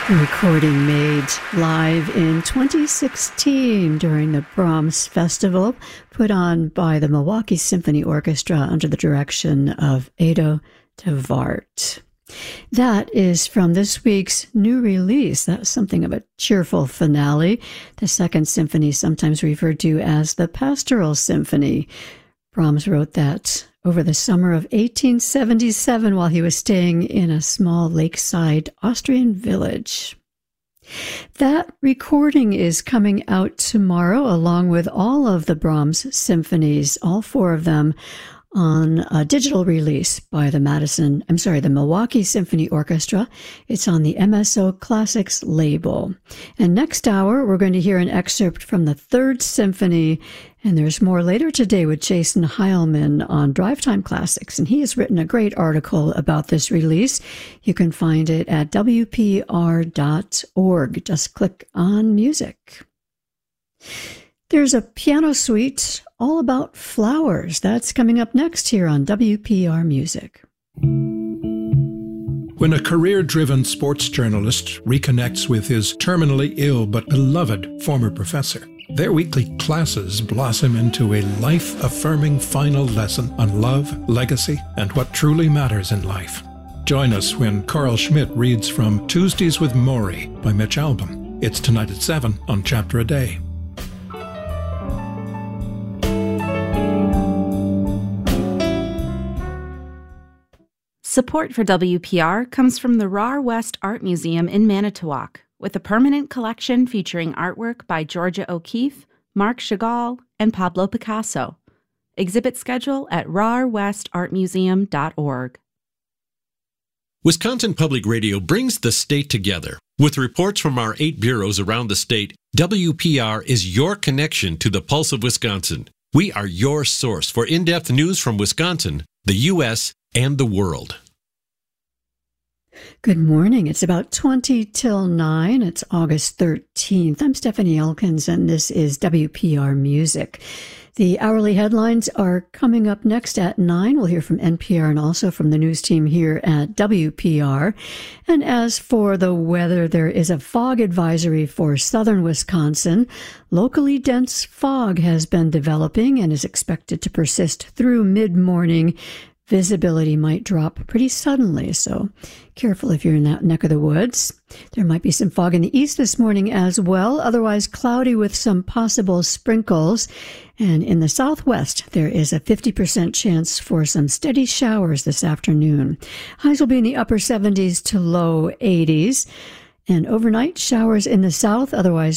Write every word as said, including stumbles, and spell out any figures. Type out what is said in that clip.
The recording made live in twenty sixteen during the Brahms Festival, put on by the Milwaukee Symphony Orchestra under the direction of Edo de Waart. That is from this week's new release. That's something of a cheerful finale. The Second Symphony, sometimes referred to as the Pastoral Symphony. Brahms wrote that over the summer of eighteen seventy-seven while he was staying in a small lakeside Austrian village. That recording is coming out tomorrow along with all of the Brahms symphonies, all four of them, on a digital release by the Madison, I'm sorry, the Milwaukee Symphony Orchestra. It's on the M S O Classics label. And next hour, we're going to hear an excerpt from the Third Symphony, and there's more later today with Jason Heilman on Drive Time Classics, and he has written a great article about this release. You can find it at W P R dot org. Just click on music. There's a piano suite all about flowers. That's coming up next here on W P R Music. When a career-driven sports journalist reconnects with his terminally ill but beloved former professor, their weekly classes blossom into a life-affirming final lesson on love, legacy, and what truly matters in life. Join us when Carl Schmidt reads from Tuesdays with Maury by Mitch Albom. It's tonight at seven on Chapter a Day. Support for W P R comes from the Rahr West Art Museum in Manitowoc, with a permanent collection featuring artwork by Georgia O'Keeffe, Marc Chagall, and Pablo Picasso. Exhibit schedule at rahr west art museum dot org. Wisconsin Public Radio brings the state together. With reports from our eight bureaus around the state, W P R is your connection to the pulse of Wisconsin. We are your source for in-depth news from Wisconsin, the U S, and the world. Good morning. It's about twenty till nine. It's August thirteenth. I'm Stephanie Elkins, and this is W P R Music. The hourly headlines are coming up next at nine. We'll hear from N P R and also from the news team here at W P R. And as for the weather, there is a fog advisory for southern Wisconsin. Locally dense fog has been developing and is expected to persist through mid-morning. Visibility might drop pretty suddenly, so careful if you're in that neck of the woods. There might be some fog in the east this morning as well, otherwise cloudy with some possible sprinkles. And in the southwest, there is a fifty percent chance for some steady showers this afternoon. Highs will be in the upper seventies to low eighties. And overnight showers in the south, otherwise